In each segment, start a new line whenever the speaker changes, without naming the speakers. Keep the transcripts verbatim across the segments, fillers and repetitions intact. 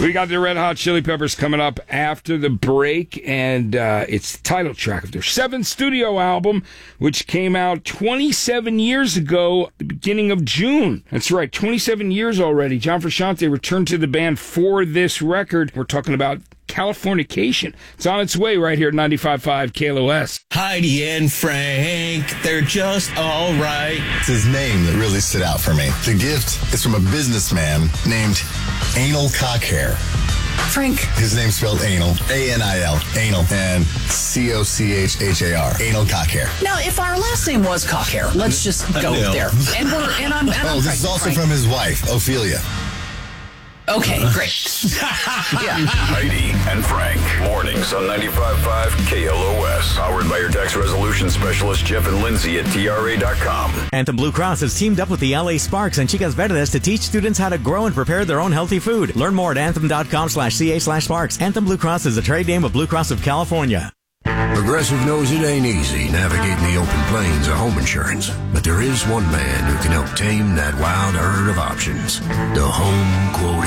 We got the Red Hot Chili Peppers coming up after the break, and uh, it's the title track of their seventh studio album, which came out twenty-seven years ago, the beginning of June. That's right, twenty-seven years already. John Frusciante returned to the band for this record. We're talking about Californication. It's on its way right here at ninety-five point five K L O S.
Heidi and Frank, they're just all right.
It's his name that really stood out for me. The gift is from a businessman named Anal Cockhair.
Frank.
His name's spelled anal, A N I L, anal, and C O C H H A R, Anal Cockhair.
Now, if our last name was Cockhair, let's just go
No.
there. And we're and I'm. And
Oh,
I'm
this
Frank,
is also
Frank.
from his wife, Ophelia.
Okay, great. Yeah.
Heidi and Frank. Mornings on ninety-five point five K L O S. Powered by your tax resolution specialist, Jeff and Lindsay at T R A dot com.
Anthem Blue Cross has teamed up with the L A Sparks and Chicas Verdes to teach students how to grow and prepare their own healthy food. Learn more at anthem.com slash CA slash Sparks. Anthem Blue Cross is a trade name of Blue Cross of California.
Progressive knows it ain't easy navigating the open plains of home insurance, but there is one man who can help tame that wild herd of options. The Home Quote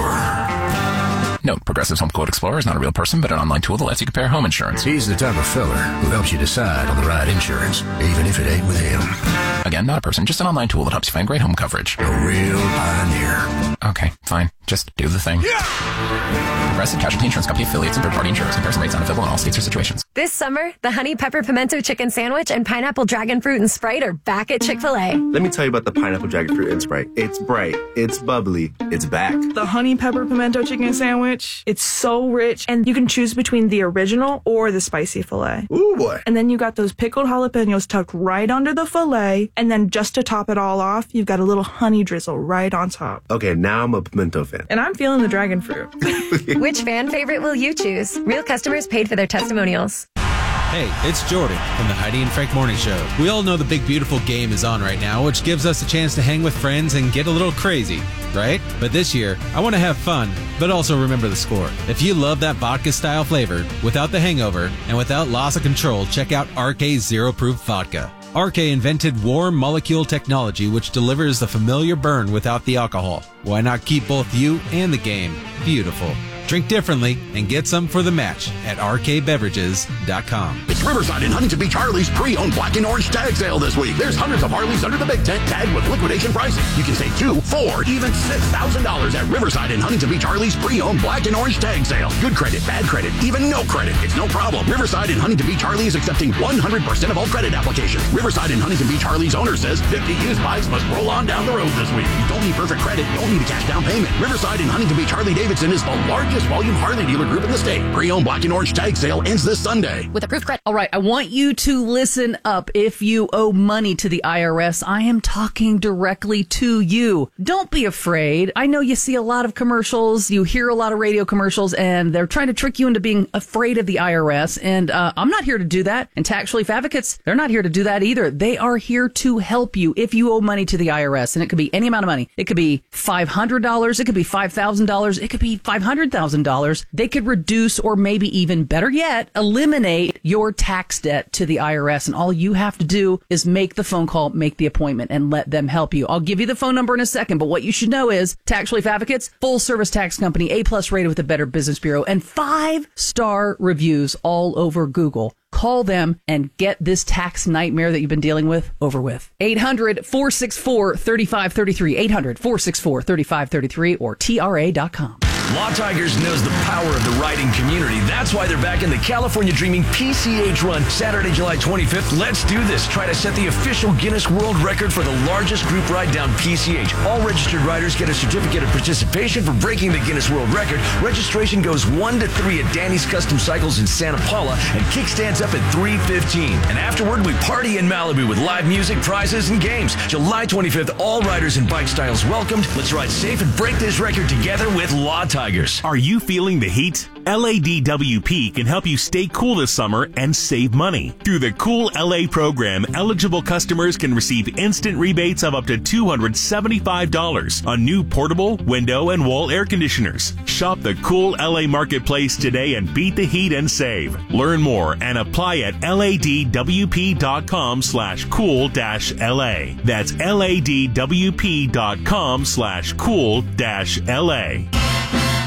Explorer.
Note, Progressive's Home Quote Explorer is not a real person, but an online tool that lets you compare home insurance.
He's the type of feller who helps you decide on the right insurance, even if it ain't with him.
Again, not a person, just an online tool that helps you find great home coverage.
A real pioneer.
Okay, fine. Just do the thing. Progressive Casualty Insurance Company affiliates and third-party insurers. Comparison rates unavailable in all states or situations.
This summer, the Honey Pepper Pimento Chicken Sandwich and Pineapple Dragon Fruit and Sprite are back at Chick-fil-A.
Let me tell you about the Pineapple Dragon Fruit and Sprite. It's bright, it's bubbly, it's back.
The Honey Pepper Pimento Chicken Sandwich, it's so rich, and you can choose between the original or the spicy filet.
Ooh, boy.
And then you got those pickled jalapenos tucked right under the filet, and then just to top it all off, you've got a little honey drizzle right on top.
Okay, now I'm a pimento fan.
And I'm feeling the dragon fruit.
Which fan favorite will you choose? Real customers paid for their testimonials.
Hey, it's Jordan from the Heidi and Frank Morning Show. We all know the big, beautiful game is on right now, which gives us a chance to hang with friends and get a little crazy, right? But this year, I want to have fun, but also remember the score. If you love that vodka-style flavor, without the hangover, and without loss of control, check out R K Zero Proof Vodka. R K invented warm molecule technology which delivers the familiar burn without the alcohol. Why not keep both you and the game beautiful? Drink differently and get some for the match at R K beverages dot com.
It's Riverside and Huntington Beach Harley's pre-owned black and orange tag sale this week. There's hundreds of Harleys under the big tent tagged with liquidation prices. You can save two, four, even six thousand dollars at Riverside and Huntington Beach Harleys pre-owned black and orange tag sale. Good credit, bad credit, even no credit. It's no problem. Riverside and Huntington Beach Harley is accepting one hundred percent of all credit applications. Riverside and Huntington Beach Harley's owner says fifty used bikes must roll on down the road this week. You don't need perfect credit. You don't need a cash down payment. Riverside and Huntington Beach Harley Davidson is the largest volume Harley dealer group in the state. Pre-owned black and orange tag sale ends this Sunday.
With approved credit. All right, I want you to listen up. If you owe money to the I R S, I am talking directly to you. Don't be afraid. I know you see a lot of commercials, you hear a lot of radio commercials, and they're trying to trick you into being afraid of the I R S. And uh, I'm not here to do that. And tax relief advocates, they're not here to do that either. They are here to help you if you owe money to the I R S. And it could be any amount of money. It could be five hundred dollars. It could be five thousand dollars. It could be five hundred thousand dollars. They could reduce, or maybe even better yet, eliminate your tax debt to the I R S. And all you have to do is make the phone call, make the appointment, and let them help you. I'll give you the phone number in a second, but what you should know is Tax Relief Advocates, full service tax company, A-plus rated with the Better Business Bureau, and five-star reviews all over Google. Call them and get this tax nightmare that you've been dealing with over with. eight hundred, four six four, three five three three, eight hundred, four six four, three five three three, or T R A dot com.
Law Tigers knows the power of the riding community. That's why they're back in the California Dreaming P C H Run Saturday, July twenty-fifth. Let's do this. Try to set the official Guinness World Record for the largest group ride down P C H. All registered riders get a certificate of participation for breaking the Guinness World Record. Registration goes one to three at Danny's Custom Cycles in Santa Paula, and kickstands up at three fifteen. And afterward, we party in Malibu with live music, prizes, and games. July twenty-fifth, all riders and bike styles welcomed. Let's ride safe and break this record together with Law Tigers.
Are you feeling the heat? L A D W P can help you stay cool this summer and save money. Through the Cool L A program, eligible customers can receive instant rebates of up to two hundred seventy-five dollars on new portable, window, and wall air conditioners. Shop the Cool L A marketplace today and beat the heat and save. Learn more and apply at L A D W P dot com slash cool dash L A. That's L A D W P dot com slash cool dash L A.